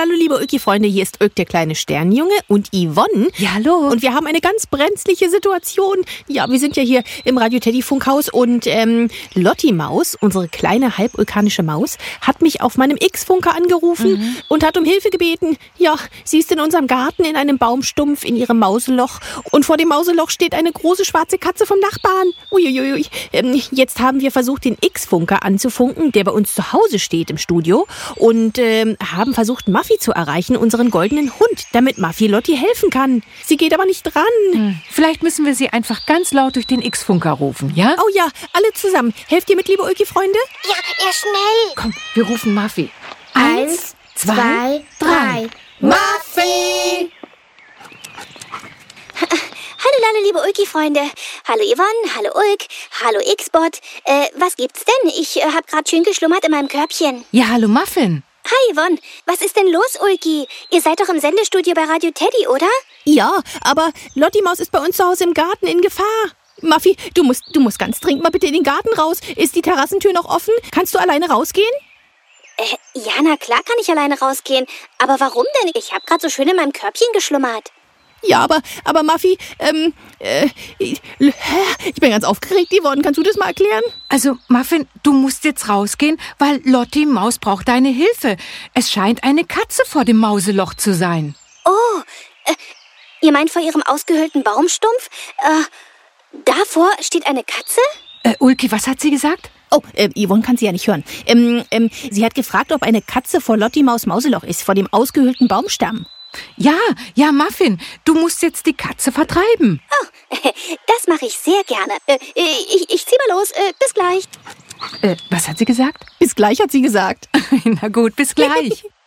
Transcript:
Hallo, liebe Ulki-Freunde, hier ist Ulk, der kleine Sternenjunge, und Yvonne. Ja, hallo. Und wir haben eine ganz brenzliche Situation. Ja, wir sind ja hier im Radio Teddy Funkhaus und Lotti Maus, unsere kleine halbulkanische Maus, hat mich auf meinem X-Funker angerufen und hat um Hilfe gebeten. Ja, sie ist in unserem Garten in einem Baumstumpf in ihrem Mauseloch und vor dem Mauseloch steht eine große schwarze Katze vom Nachbarn. Uiuiui. Jetzt haben wir versucht, den X-Funker anzufunken, der bei uns zu Hause steht im Studio, und haben versucht, Muffy zu erreichen, unseren goldenen Hund, damit Muffy Lotti helfen kann. Sie geht aber nicht dran. Vielleicht müssen wir sie einfach ganz laut durch den X-Funker rufen, ja? Oh ja, alle zusammen. Helft ihr mit, liebe Ulki-Freunde? Ja, schnell. Komm, wir rufen Muffy. 1, 2, 3. Muffy! Hallo, liebe Ulki-Freunde. Hallo Yvonne, hallo Ulk, hallo X-Bot. Was gibt's denn? Ich hab grad schön geschlummert in meinem Körbchen. Ja, hallo Muffin. Hi Yvonne, was ist denn los, Ulki? Ihr seid doch im Sendestudio bei Radio Teddy, oder? Ja, aber Lotti Maus ist bei uns zu Hause im Garten in Gefahr. Muffy, du musst ganz dringend mal bitte in den Garten raus. Ist die Terrassentür noch offen? Kannst du alleine rausgehen? Ja, na klar kann ich alleine rausgehen. Aber warum denn? Ich hab grad so schön in meinem Körbchen geschlummert. Ja, aber Muffy, ich bin ganz aufgeregt, Yvonne. Kannst du das mal erklären? Also, Muffin, du musst jetzt rausgehen, weil Lotti Maus braucht deine Hilfe. Es scheint eine Katze vor dem Mauseloch zu sein. Oh, ihr meint vor ihrem ausgehöhlten Baumstumpf? Davor steht eine Katze? Ulki, was hat sie gesagt? Oh, Yvonne kann sie ja nicht hören. Sie hat gefragt, ob eine Katze vor Lotti Maus Mauseloch ist, vor dem ausgehöhlten Baumstamm. Ja, Muffin, du musst jetzt die Katze vertreiben. Oh, das mache ich sehr gerne. Ich zieh mal los. Bis gleich. Was hat sie gesagt? Bis gleich, hat sie gesagt. Na gut, bis gleich.